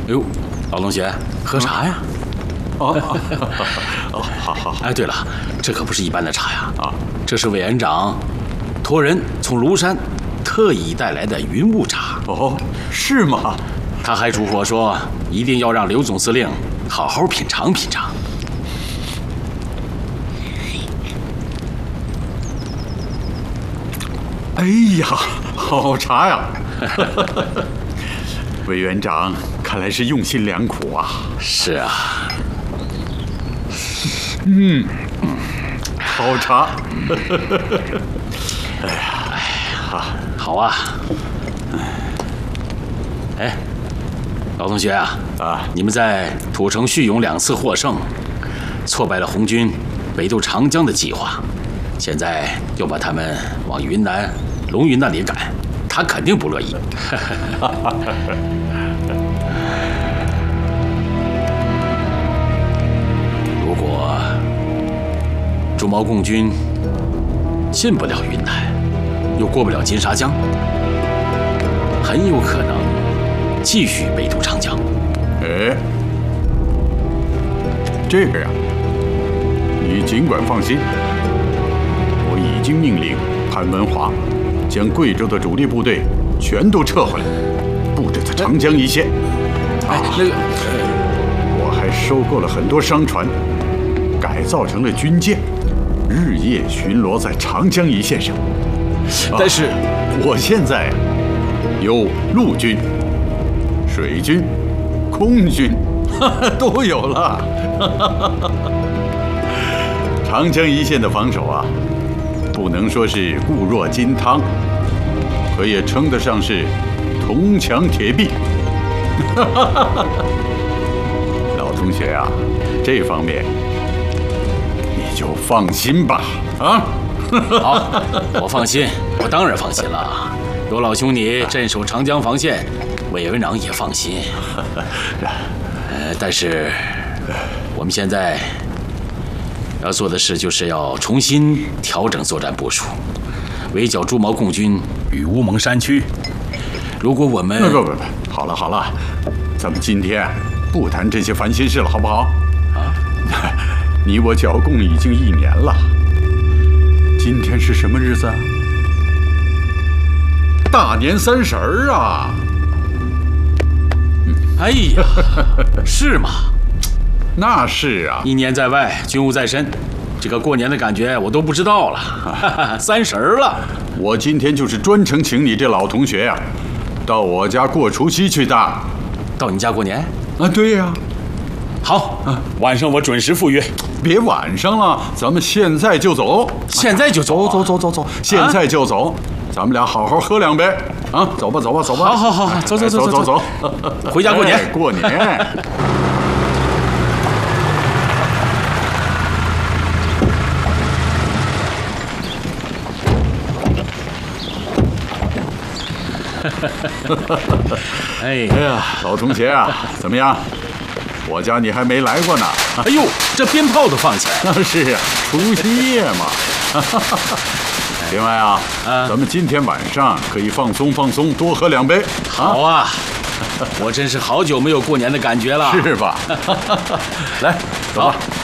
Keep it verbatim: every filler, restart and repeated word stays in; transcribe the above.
哎呦，老同学，喝茶呀？ 哦哦，好好好。 哎，对了，这可不是一般的茶呀！ 啊， 这是委员长托人从庐山特意带来的云雾茶。 哦，是吗？ 他还嘱咐我说，一定要让刘总司令好好品尝品尝。 哎呀，好茶呀！委员长看来是用心良苦啊。 是啊。 嗯，好茶。哎呀， 哎呀，好啊。哎，老同学啊， 啊， 你们在土城叙永两次获胜，挫败了红军北渡长江的计划，现在又把他们往云南龙云那里赶，他肯定不乐意。如果朱毛共军进不了云南，又过不了金沙江，很有可能继续北渡长江。 哎，这个呀，你尽管放心，我已经命令潘文华将贵州的主力部队全都撤回来，布置在长江一线。 哎，那个， 我还收购了很多商船，改造成了军舰，日夜巡逻在长江一线上。 但是， 我现在有陆军、水军、空军，都有了。长江一线的防守啊，不能说是固若金汤，可也称得上是铜墙铁壁。老同学啊，这方面你就放心吧。啊， 好，我放心，我当然放心了。有老兄你镇守长江防线，委员长也放心。呃，但是我们现在要做的事，就是要重新调整作战部署，围剿朱毛共军与乌蒙山区。如果我们…… 不不不，好了好了，咱们今天不谈这些烦心事了，好不好？啊，你我剿共已经一年了。今天是什么日子啊？大年三十儿啊！ 哎呀，是吗？ 那是啊， 一年在外，军务在身，这个过年的感觉我都不知道了。三十儿了， 我今天就是专程请你这老同学呀、啊，到我家过除夕去的。 到你家过年？ 啊，对呀、啊。 好，啊，晚上我准时赴约。 别晚上了，咱们现在就走。 现在就走、啊？ 走走走走走，现在就走。啊，咱们俩好好喝两杯啊！走吧走吧走吧。 好好好好，走走走走走走， 回家过年。 哎、过年。 哎哎呀，老同学啊，怎么样？我家你还没来过呢。 哎呦，这鞭炮都放起来了。 是呀，除夕夜嘛。另外啊，啊咱们今天晚上可以放松放松，多喝两杯。 好啊，我真是好久没有过年的感觉了， 是吧？来，走吧。